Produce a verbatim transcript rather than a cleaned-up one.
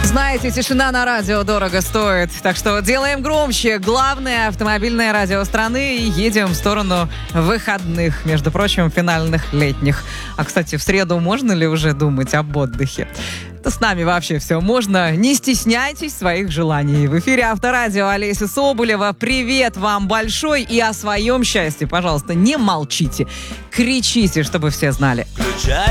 Знаете, тишина на радио дорого стоит. Так что делаем громче. Главное автомобильное радио страны и едем в сторону выходных. Между прочим, финальных летних. А, кстати, в среду можно ли уже думать об отдыхе? Да с нами вообще все можно. Не стесняйтесь своих желаний. В эфире Авторадио Олеся Соболева. Привет вам большой. И о своем счастье, пожалуйста, не молчите. Кричите, чтобы все знали.